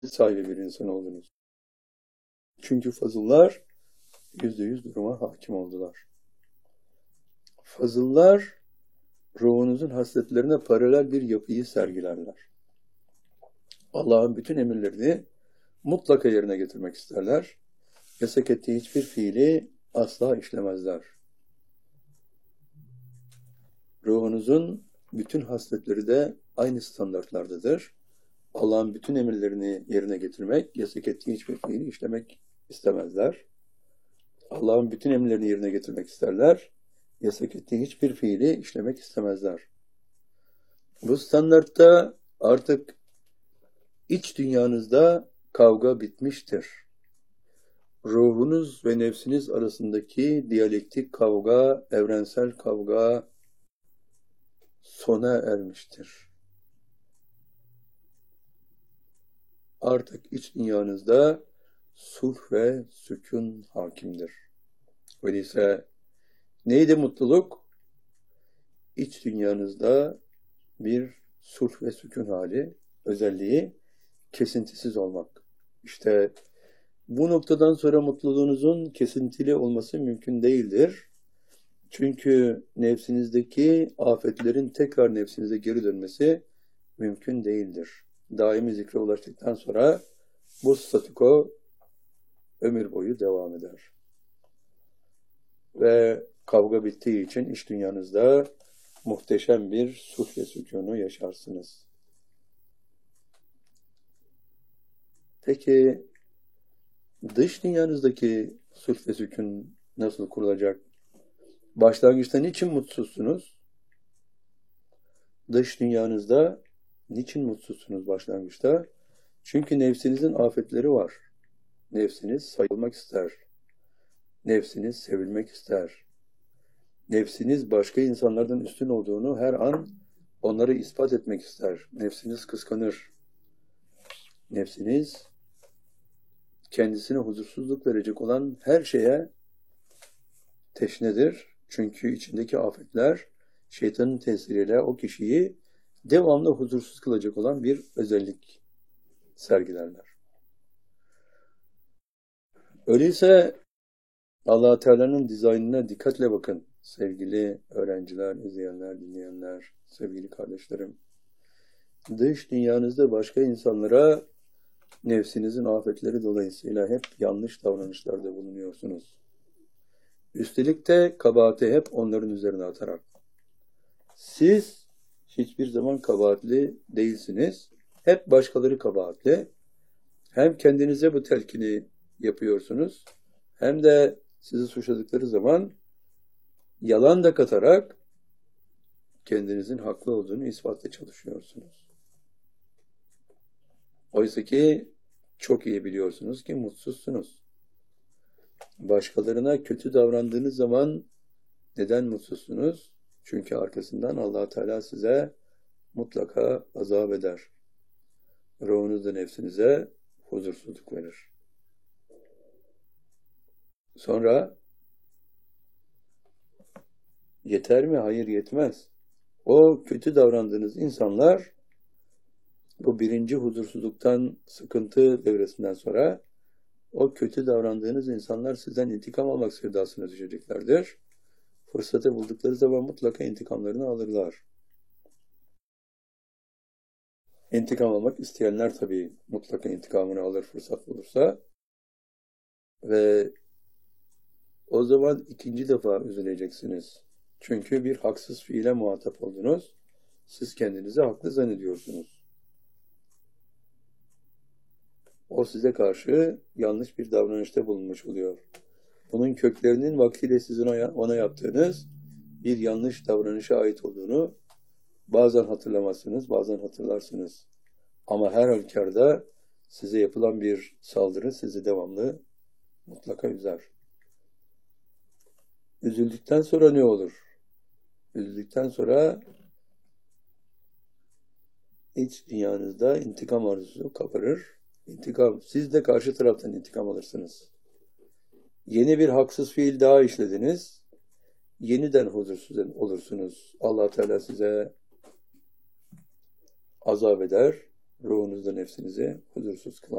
sahibi bir insan oldunuz. Çünkü fazıllar %100 duruma hakim oldular. Fazıllar ruhunuzun hasletlerine paralel bir yapıyı sergilerler. Allah'ın bütün emirlerini mutlaka yerine getirmek isterler. Yasak ettiği hiçbir fiili asla işlemezler. Ruhunuzun bütün hasletleri de aynı standartlardadır. Allah'ın bütün emirlerini yerine getirmek, yasak ettiği hiçbir fiili işlemek istemezler. Allah'ın bütün emirlerini yerine getirmek isterler. Yasak ettiği hiçbir fiili işlemek istemezler. Bu standartta artık iç dünyanızda kavga bitmiştir. Ruhunuz ve nefsiniz arasındaki diyalektik kavga, evrensel kavga sona ermiştir. Artık iç dünyanızda sulh ve sükun hakimdir. Öyleyse neydi mutluluk? İç dünyanızda bir sulh ve sükun hali, özelliği kesintisiz olmak. İşte bu noktadan sonra mutluluğunuzun kesintili olması mümkün değildir. Çünkü nefsinizdeki afetlerin tekrar nefsinize geri dönmesi mümkün değildir. Daimi zikre ulaştıktan sonra bu statüko ömür boyu devam eder. Ve kavga bittiği için iç dünyanızda muhteşem bir sulh ve sükûnu yaşarsınız. Peki dış dünyanızdaki sulh ve sükûn nasıl kurulacak? Başlangıçta niçin mutsuzsunuz? Dış dünyanızda niçin mutsuzsunuz başlangıçta? Çünkü nefsinizin afetleri var. Nefsiniz sayılmak ister. Nefsiniz sevilmek ister. Nefsiniz başka insanlardan üstün olduğunu her an onları ispat etmek ister. Nefsiniz kıskanır. Nefsiniz kendisine huzursuzluk verecek olan her şeye teşnedir. Çünkü içindeki afetler şeytanın tesiriyle o kişiyi devamlı huzursuz kılacak olan bir özellik sergilerler. Öyleyse Allah Teala'nın dizaynına dikkatle bakın sevgili öğrenciler, izleyenler, dinleyenler, sevgili kardeşlerim. Dış dünyanızda başka insanlara nefsinizin afetleri dolayısıyla hep yanlış davranışlarda bulunuyorsunuz. Üstelik de kabahati hep onların üzerine atarak. Siz hiçbir zaman kabahatli değilsiniz. Hep başkaları kabahatli. Hem kendinize bu telkini yapıyorsunuz, hem de sizi suçladıkları zaman yalan da katarak kendinizin haklı olduğunu ispatla çalışıyorsunuz. Oysa ki çok iyi biliyorsunuz ki mutsuzsunuz. Başkalarına kötü davrandığınız zaman neden mutsuzsunuz? Çünkü arkasından Allah Teala size mutlaka azap eder. Ruhunuzda nefsinize huzursuzluk verir. Sonra yeter mi? Hayır, yetmez. O kötü davrandığınız insanlar bu birinci huzursuzluktan, sıkıntı devresinden sonra o kötü davrandığınız insanlar sizden intikam almak sevdasına düşeceklerdir. Fırsatı buldukları zaman mutlaka intikamlarını alırlar. İntikam almak isteyenler tabii mutlaka intikamını alır fırsat bulursa. Ve o zaman ikinci defa üzüleceksiniz. Çünkü bir haksız fiile muhatap oldunuz. Siz kendinizi haklı zannediyorsunuz. O size karşı yanlış bir davranışta bulunmuş oluyor. Bunun köklerinin vaktiyle sizin ona yaptığınız bir yanlış davranışa ait olduğunu bazen hatırlamazsınız, bazen hatırlarsınız. Ama her halükarda size yapılan bir saldırı sizi devamlı mutlaka üzer. Üzüldükten sonra ne olur? Üzüldükten sonra iç dünyanızda intikam arzusu kabarır. Siz de karşı taraftan intikam alırsınız. Yeni bir haksız fiil daha işlediniz. Yeniden huzursuz olursunuz. Allah Teala size azap eder ruhunuzda nefsinizi huzursuz kılan